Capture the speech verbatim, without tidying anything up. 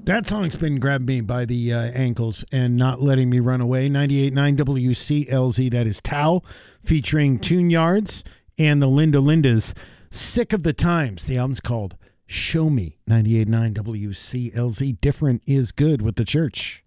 That song's been grabbing me by the uh, ankles and not letting me run away. ninety-eight point nine W C L Z, that is Tao, featuring Tune Yards and the Linda Lindas. Sick of the Times. The album's called Show Me. ninety-eight point nine W C L Z. Different is good with the church.